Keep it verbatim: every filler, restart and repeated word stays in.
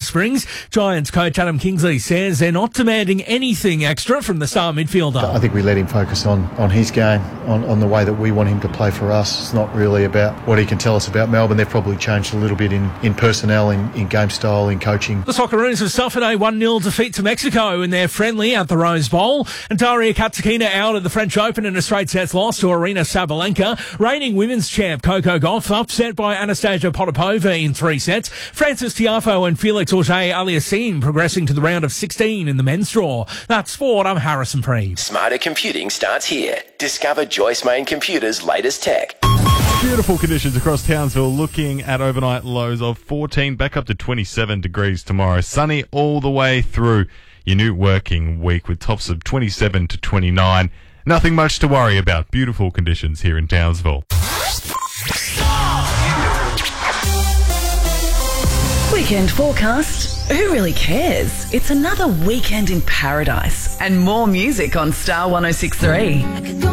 Springs. Giants coach Adam Kingsley says they're not demanding anything extra from the star midfielder. I think we let him focus on, on his game, on, on the way that we want him to play for us. It's not really about what he can tell us about Melbourne. They've probably changed a little bit in, in personnel, in, in game style, in coaching. The Socceroos have suffered a one nil defeat to Mexico in their friendly at the Rose Bowl. And Daria Katsukina out at the French Open in a straight sets loss to Aryna Sabalenka. Reigning women's champ Coco Gauff upset by Anastasia Potapova in three sets. Francis Tiafoe and Felix Auger-Aliassime progressing to the round of sixteen in the men's draw. That's sport. I'm Harrison Preeve. Smarter computing starts here. Discover Joyce Main Computers' latest tech. Beautiful conditions across Townsville, looking at overnight lows of fourteen, back up to twenty-seven degrees tomorrow. Sunny all the way through your new working week with tops of twenty-seven to twenty-nine. Nothing much to worry about. Beautiful conditions here in Townsville. Weekend forecast. Who really cares? It's another weekend in paradise and more music on Star one oh six point three.